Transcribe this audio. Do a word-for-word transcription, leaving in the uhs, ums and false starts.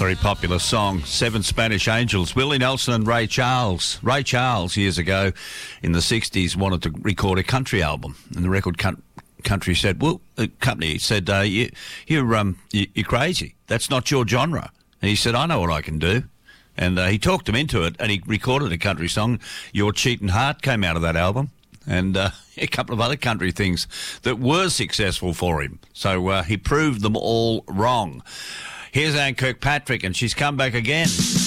Very popular song, Seven Spanish Angels. Willie Nelson and Ray Charles. Ray Charles, years ago in the sixties, wanted to record a country album. And the record co- country said, well, the company said, uh, you, you're, um, you, you're crazy. That's not your genre. And he said, I know what I can do. And uh, he talked him into it, and he recorded a country song. Your Cheatin' Heart came out of that album. And uh, a couple of other country things that were successful for him. So uh, he proved them all wrong. Here's Anne Kirkpatrick, and she's come back again.